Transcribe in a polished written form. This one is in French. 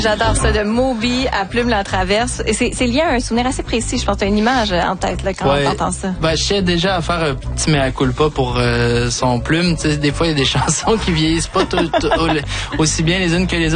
J'adore ça, de Moby à Plume la Traverse. Et c'est lié à un souvenir assez précis. Je pense que tu as une image en tête là, quand on entend ça. Ben, je sais déjà à faire un petit mea culpa pour son Plume. T'sais, des fois, il y a des chansons qui vieillissent pas aussi bien les unes que les autres.